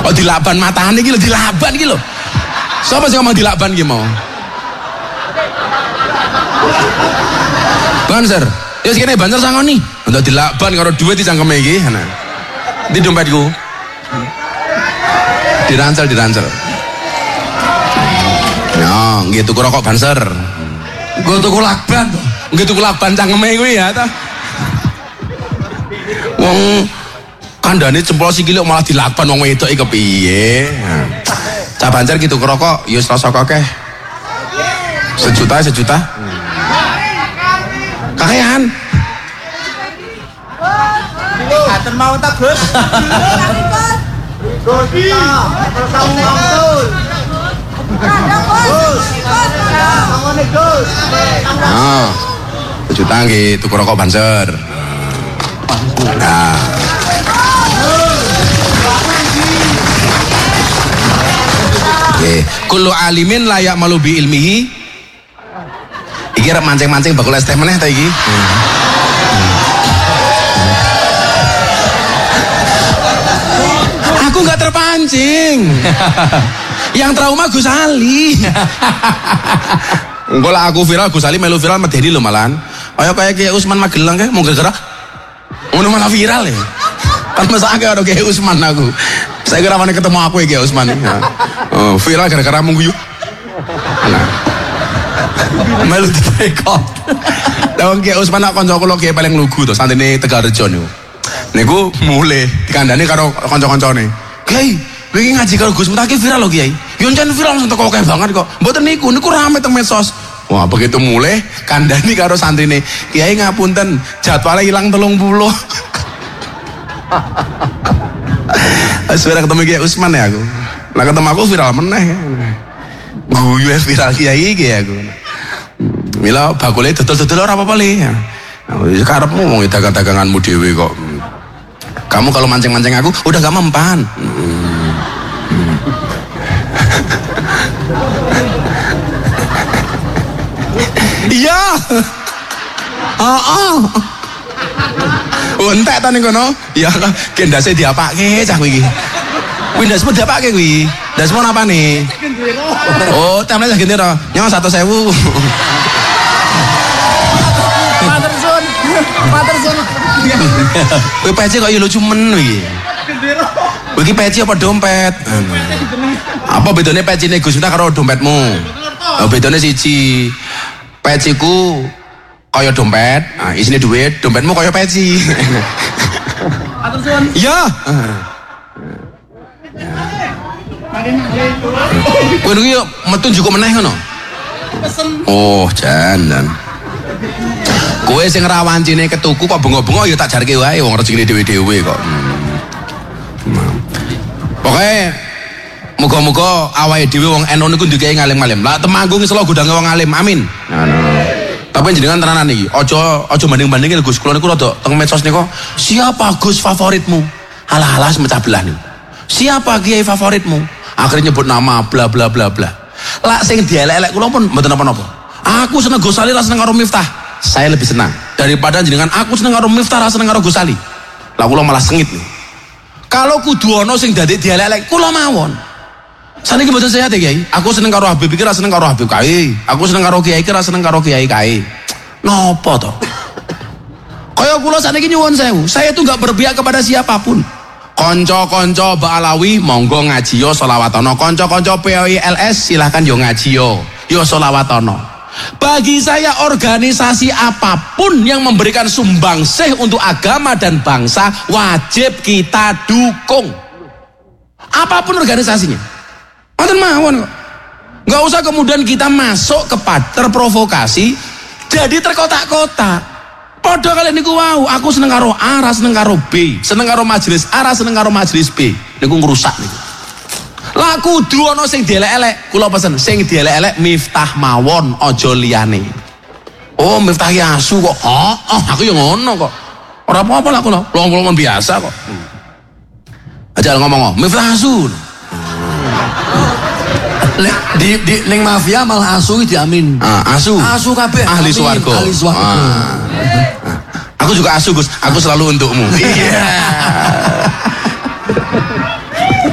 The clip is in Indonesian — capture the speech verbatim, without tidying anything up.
Oh dilaban matane iki lho, dilaban iki lho. Sapa sing ngomong dilaban iki mau? Banser. Ya sekene banser sangoni. Untuk dilaban karo duit dicangkeme iki. Nah. Di dompetku. Dirancel, dirancel. Ya, nggih tuku rokok banser. Nggo tuku lakban to. Nggih tuku lakban cangkeme kuwi ya ta. Wong kandhane jempol sikile malah dilakban wong wedok iki kepiye? Cah banser ki tuku rokok ya wis rasa akeh. Sejuta, sejuta. Kakean. Katen mau tak, Gus? Gus. Nah, sejuta nggih tuku rokok banser. Nah. Oke, kullu alimin layak malu bi ilmihi. Iki rek mancing-mancing bakul es teh meneh ta iki. Aku nggak terpancing. Yang trauma Gus Ali. Engko lah aku viral, Gus Ali melu viral medeni lho malahan. Kaya kaya Kiai Usman Magelang kae mau gara-gara ngono malah viral ya. Kan masa akeh karo Kiai Usman aku. Saya kira mana ketemu aku ya Kiai Usman. Oh, viral gara-gara mung guyu. Nah. Melu dipekot. Lah Kiai Usman nak kanca kula Kiai paling lugu to santene Tegalrejo niku. Niku mulai dikandani karo kanca-kancane. Kiai, wingi ngaji karo Gus Mutaki viral lho Kiai. Yo jan viral langsung teko akeh banget kok. Mboten niku, niku rame teng medsos. Wah, begitu mulai kandani karo santrine. Kiai ngapunten, jadwalnya hilang telung puluh. Suara ketemu Kiai Usman ya aku. Lah ketemu aku viral meneh. Guyu viral Kiai iki aku. Mila bakule dodol-dodol ora apa-apa le. Wis karepmu wong dagang-daganganmu dhewe kok. Kamu kalau mancing-mancing aku udah gak mempan. Iya. Heeh. Oh entek ta ning kono? Ya gendase diapake cah kuwi iki. Kuwi ndasmu diapake kuwi? Ndasmu napa nih? Oh, temene gendera. Nyo satu sewu. Matersun. Matersun. Kuwi peci kok yo lucu men iki. Gendera. Kuwi iki peci apa dompet? Apa bedane pecine Gus Miftah karo dompetmu? Oh, bedane siji. Peciku kaya dompet, nah, isinya duit, dompetmu kaya peci. Matersun. Iya. Kowe iki metu njuk meneh ngono. Oh, jan jan. Kowe sing rawancine ketuku kok bengok-bengok ya tak jarke wae wong rezekine dhewe-dhewe kok. Hmm. Pokoke muga-muga awake dhewe wong N U niku ndike ngalim-alim. Lah Temanggung selo gudange wong alim. Amin. Ngono. Tapi jenengan tenanan iki, aja aja banding-bandingin Gus. Kula niku rada teng medsos niku, siapa Gus favoritmu? Halah-halah semecah belah niku. Siapa kiai favoritmu? Akhirnya nyebut nama bla bla bla bla. Lah sing dielek-elek kula pun mboten napa-napa. Aku seneng Gus Ali, ra seneng karo Miftah. Saya lebih senang daripada jenengan aku seneng karo Miftah, ra seneng karo Gus Ali. Lah kula malah sengit nih. Kalau kudu ana sing dadi dielek-elek kula mawon. Saniki mboten sehat ya Kiai. Aku seneng karo Habib iki ra seneng karo Habib kae. Aku seneng karo Kiai iki ra seneng karo Kiai kae. Napa to? Kaya kula saniki nyuwun sewu, saya itu enggak berpihak kepada siapapun. Konco-konco Mbak Alawi monggo ngaji yo selawatono. Konco-konco P O I L S silahkan yo ngaji yo. Yo selawatono. Bagi saya organisasi apapun yang memberikan sumbangsih untuk agama dan bangsa wajib kita dukung. Apapun organisasinya. Mboten mawon kok. Enggak usah kemudian kita masuk kepada terprovokasi jadi terkotak-kotak. Padha kalian niku wau, aku seneng karo A, ra seneng karo B, seneng karo majelis A, ra seneng karo majelis B. Niku ngrusak niku. Lah kudu ana sing dielek-elek. Kula pesen sing dielek-elek Miftah mawon, aja liyane. Oh, Miftah ki asu kok. Oh, oh aku yo ngono kok. Ora apa-apa lah kula. Wong-wong biasa kok. Aja ngomong, Miftah asu. Di di ning mafia malah asu iki diamin. Ah, asu. Asu kabeh. Ahli swarga. Ahli swarga. Ah. Aku juga asu Gus. Aku selalu untukmu. Iya.